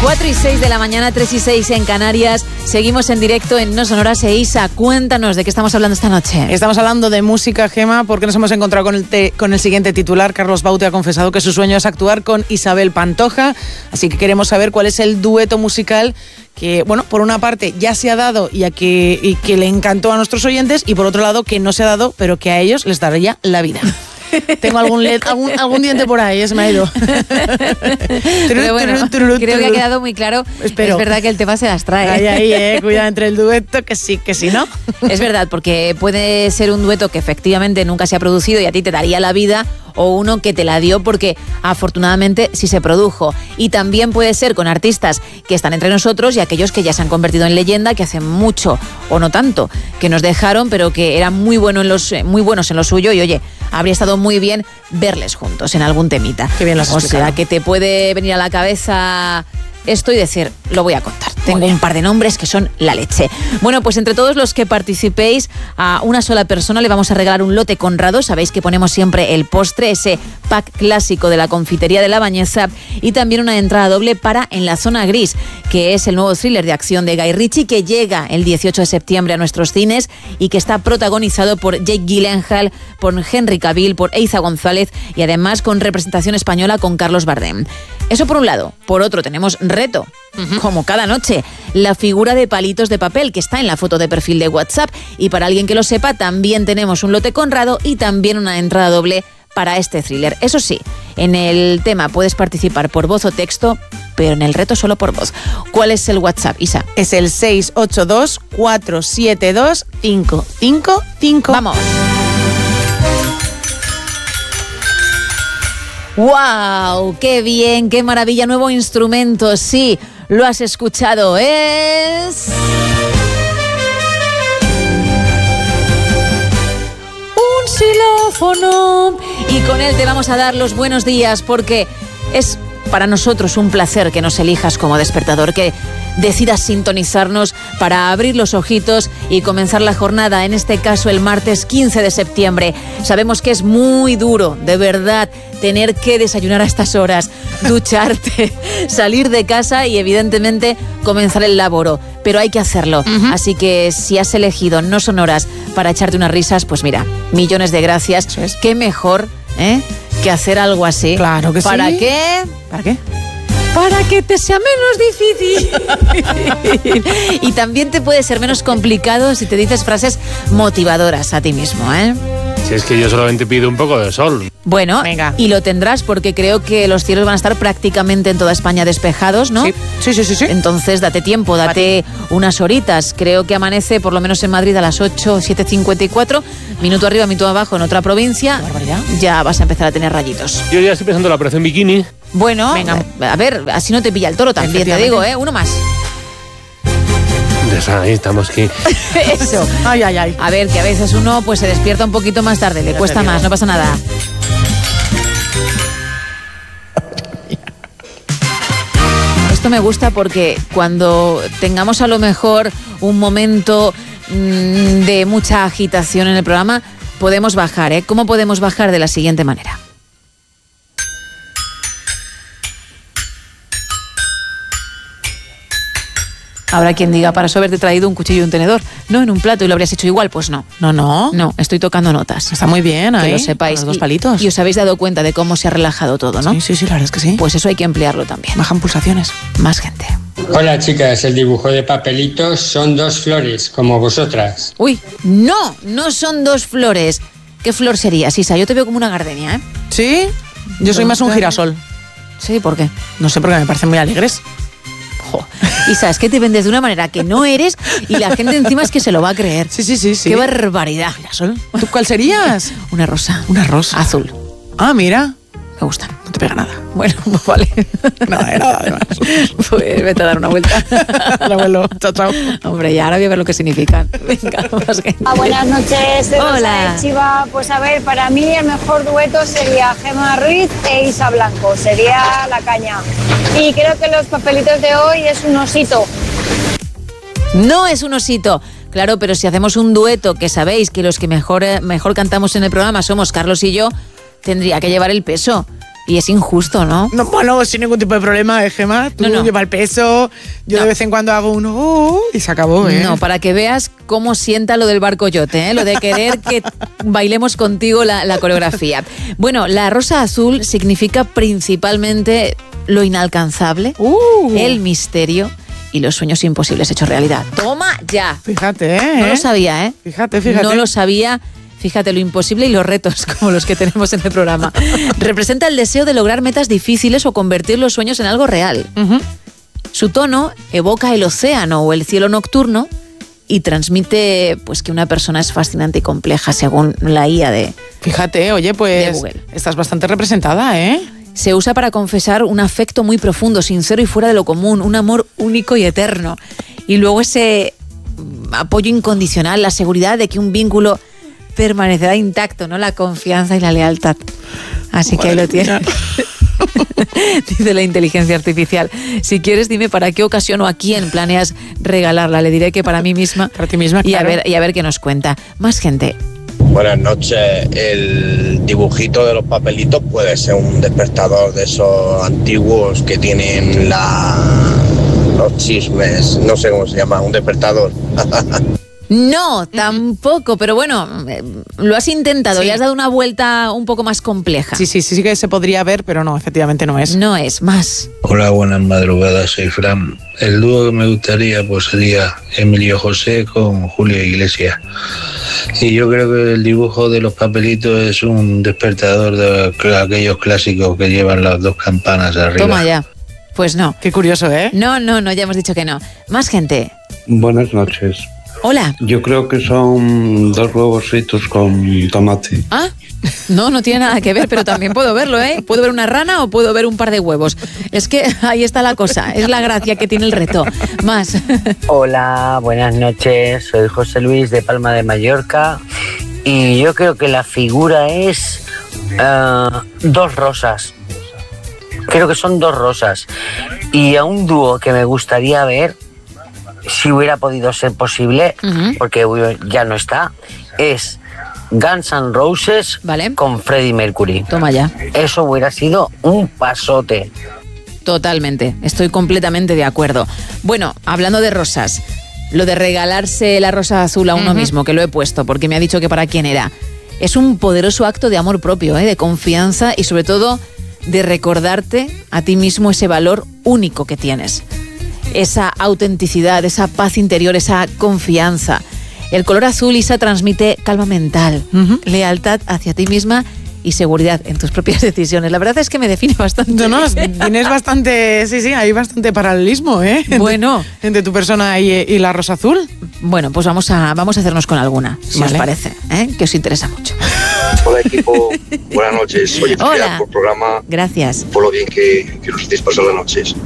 4:06 de la mañana, 3:06 en Canarias. Seguimos en directo en No Sonoras. Isa, cuéntanos de qué estamos hablando esta noche. Estamos hablando de música, Gema, porque nos hemos encontrado con el siguiente titular. Carlos Baute ha confesado que su sueño es actuar con Isabel Pantoja, así que queremos saber cuál es el dueto musical que, bueno, por una parte ya se ha dado y que le encantó a nuestros oyentes, y por otro lado que no se ha dado, pero que a ellos les daría la vida. Tengo algún diente por ahí, se me ha ido. Pero bueno, creo que ha quedado muy claro. Espero. Es verdad que el tema se las trae. Ahí, cuidado entre el dueto, que sí, ¿no? Es verdad, porque puede ser un dueto que efectivamente nunca se ha producido y a ti te daría la vida, o uno que te la dio porque afortunadamente sí se produjo. Y también puede ser con artistas que están entre nosotros y aquellos que ya se han convertido en leyenda, que hace mucho o no tanto que nos dejaron, pero que eran muy buenos en lo suyo, y oye, habría estado muy bien verles juntos en algún temita. Qué bien lo has explicado. O sea, que te puede venir a la cabeza esto y decir, lo voy a contar. Tengo un par de nombres que son la leche. Bueno, pues entre todos los que participéis, a una sola persona le vamos a regalar un lote Conrado. Sabéis que ponemos siempre el postre, ese pack clásico de la confitería de La Bañeza, y también una entrada doble para En la Zona Gris, que es el nuevo thriller de acción de Guy Ritchie, que llega el 18 de septiembre a nuestros cines y que está protagonizado por Jake Gyllenhaal, por Henry Cavill, por Eiza González, y además con representación española con Carlos Bardem. Eso por un lado. Por otro, tenemos reto, como cada noche, la figura de palitos de papel que está en la foto de perfil de WhatsApp, y para alguien que lo sepa también tenemos un lote Conrado y también una entrada doble para este thriller. Eso sí, en el tema puedes participar por voz o texto, pero en el reto solo por voz. ¿Cuál es el WhatsApp, Isa? Es el 682-472-555. ¡Vamos! ¡Wow! ¡Qué bien! ¡Qué maravilla! Nuevo instrumento, sí, lo has escuchado. Es... un xilófono. Y con él te vamos a dar los buenos días, porque es para nosotros un placer que nos elijas como despertador, que decidas sintonizarnos para abrir los ojitos y comenzar la jornada, en este caso el martes 15 de septiembre. Sabemos que es muy duro, de verdad, tener que desayunar a estas horas, ducharte, salir de casa y evidentemente comenzar el laboro, pero hay que hacerlo. Así que si has elegido No Sonoras para echarte unas risas, pues mira, millones de gracias. Eso es. Qué mejor, que hacer algo así. Claro que ¿Para sí. qué? ¿Para qué? Para que te sea menos difícil. Y también te puede ser menos complicado si te dices frases motivadoras a ti mismo, ¿eh? Si es que yo solamente pido un poco de sol. Bueno, Venga. y lo tendrás, porque creo que los cielos van a estar prácticamente en toda España despejados, ¿no? Sí. Entonces date tiempo, date unas horitas. Creo que amanece, por lo menos en Madrid, a las 7:54. Minuto arriba, minuto abajo en otra provincia. Qué barbaridad. Ya vas a empezar a tener rayitos. Yo ya estoy pensando en la operación bikini. Bueno, Venga. a ver, así no te pilla el toro también, te digo, ¿eh? Uno más. Ahí estamos aquí. Eso. Ay. A ver, que a veces uno pues se despierta un poquito más tarde, le cuesta más, no pasa nada. Esto me gusta porque cuando tengamos a lo mejor un momento de mucha agitación en el programa, podemos bajar, ¿eh? ¿Cómo podemos bajar? De la siguiente manera. Habrá quien diga, para eso haberte traído un cuchillo y un tenedor, no en un plato, y lo habrías hecho igual. Pues no. No, estoy tocando notas. Está muy bien ahí. Que lo sepáis. Los dos palitos. Y os habéis dado cuenta de cómo se ha relajado todo, ¿no? Sí, la verdad es que sí. Pues eso hay que emplearlo también. Bajan pulsaciones. Más gente. Hola chicas, el dibujo de papelitos son 2 flores, como vosotras. Uy, no son 2 flores. ¿Qué flor sería, Sisa? Yo te veo como una gardenia, ¿eh? ¿Sí? Yo soy más un girasol. Sí, ¿por qué? No sé, porque me parecen muy alegres. Isa, es que te vendes de una manera que no eres y la gente encima es que se lo va a creer. Sí. ¡Qué barbaridad! Girasol. ¿Tú cuál serías? Una rosa. Una rosa. Azul. Ah, mira. Me gustan. No te pega nada. Bueno, pues vale. Nada, además. Pues vete a dar una vuelta. Al abuelo. Chao. Hombre, ya ahora voy a ver lo que significan. Venga, más gente. Buenas noches, de Rosa Hola. de Chiva. Pues a ver, para mí el mejor dueto sería Gemma Ruiz e Isa Blanco, sería la caña. Y creo que los papelitos de hoy es un osito. No es un osito. Claro, pero si hacemos un dueto, que sabéis que los que mejor cantamos en el programa somos Carlos y yo, tendría que llevar el peso. Y es injusto, ¿no? No, bueno, sin ningún tipo de problema, Gemma. Tú No. lleva el peso, yo de vez en cuando hago uno y se acabó, ¿eh? No, para que veas cómo sienta lo del barco yote, ¿eh? Lo de querer que bailemos contigo la coreografía. Bueno, la rosa azul significa principalmente lo inalcanzable, el misterio y los sueños imposibles hechos realidad. ¡Toma ya! Fíjate, ¿eh? No lo sabía, ¿eh? Fíjate. No lo sabía. Fíjate, lo imposible y los retos, como los que tenemos en el programa. Representa el deseo de lograr metas difíciles o convertir los sueños en algo real. Su tono evoca el océano o el cielo nocturno y transmite pues que una persona es fascinante y compleja, según la IA de... Fíjate, oye, de pues Google. estás bastante representada, ¿eh? Se usa para confesar un afecto muy profundo, sincero y fuera de lo común, un amor único y eterno. Y luego ese apoyo incondicional, la seguridad de que un vínculo permanecerá intacto, ¿no? La confianza y la lealtad. Así que ahí lo tienes. Dice la inteligencia artificial. Si quieres, dime para qué ocasión o a quién planeas regalarla. Le diré que para mí misma. Para ti misma, y claro. a ver qué nos cuenta. Más gente. Buenas noches. El dibujito de los papelitos puede ser un despertador de esos antiguos que tienen los chismes. No sé cómo se llama, un despertador. No, tampoco, pero bueno, lo has intentado, Sí. le has dado una vuelta un poco más compleja. Sí que se podría ver, pero no, efectivamente no es. No es más. Hola, buenas madrugadas, soy Fran. El dúo que me gustaría pues sería Emilio José con Julio Iglesias. Y yo creo que el dibujo de los papelitos es un despertador de aquellos clásicos que llevan las dos campanas arriba. Toma ya. Pues no. Qué curioso, ¿eh? No, ya hemos dicho que no. Más gente. Buenas noches. Hola. Yo creo que son 2 huevos fritos con tomate. Ah, no tiene nada que ver, pero también puedo verlo, ¿eh? Puedo ver una rana o puedo ver un par de huevos. Es que ahí está la cosa, es la gracia que tiene el reto. Más. Hola, buenas noches. Soy José Luis de Palma de Mallorca y yo creo que la figura es 2 rosas. Creo que son 2 rosas. Y a un dúo que me gustaría ver, si hubiera podido ser posible, porque ya no está, es Guns N' Roses con Freddie Mercury. Toma ya. Eso hubiera sido un pasote. Totalmente, estoy completamente de acuerdo. Bueno, hablando de rosas, lo de regalarse la rosa azul a uno mismo, que lo he puesto porque me ha dicho que para quién era, es un poderoso acto de amor propio, de confianza y sobre todo de recordarte a ti mismo ese valor único que tienes. Esa autenticidad, esa paz interior, esa confianza. El color azul, Isa, transmite calma mental, lealtad hacia ti misma y seguridad en tus propias decisiones. La verdad es que me define bastante. No, tienes bastante, sí, hay bastante paralelismo, ¿eh? Bueno. Entre tu persona y la rosa azul. Bueno, pues vamos a hacernos con alguna, si os parece, que os interesa mucho. Hola equipo, buenas noches. Oye, Hola. por el programa. Gracias. Por lo bien que nos hacéis pasar las noches.